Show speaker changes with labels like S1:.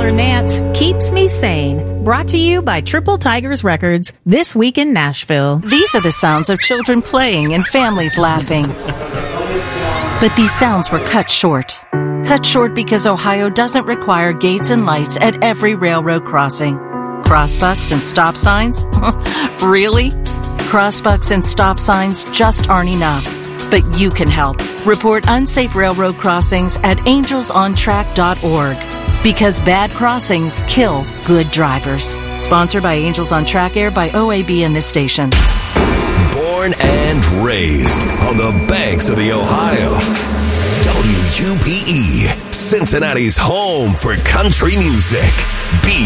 S1: Tyler Nance, Keeps Me Sane. Brought to you by Triple Tigers Records, This Week in Nashville.
S2: These are the sounds of children playing and families laughing. But these sounds were cut short. Cut short because Ohio doesn't require gates and lights at every railroad crossing. Crossbucks and stop signs? Really? Crossbucks and stop signs just aren't enough. But you can help. Report unsafe railroad crossings at angelsontrack.org. Because bad crossings kill good drivers. Sponsored by Angels on Track, aired by OAB and this station.
S3: Born and raised on the banks of the Ohio. WUPE, Cincinnati's home for country music.